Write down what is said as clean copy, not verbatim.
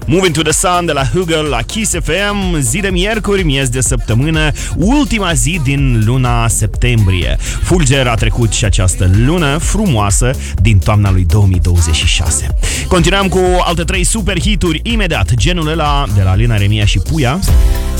Moving to the Sun de la Hugel la Kiss FM. Zi de miercuri, miez de săptămână, ultima zi din luna septembrie. Fulger a trecut și această lună frumoasă din toamna lui 2026. Continuăm cu alte 3 super hituri imediat. Genul ăla de la Lina Remia și Puia.